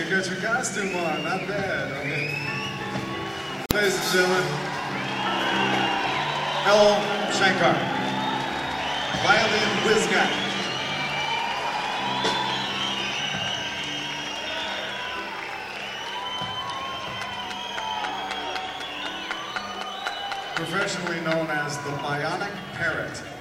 you got your costume on. Not bad. Okay. Ladies and gentlemen, L. Shankar, violin whiz guy. Professionally known as the Bionic Parrot.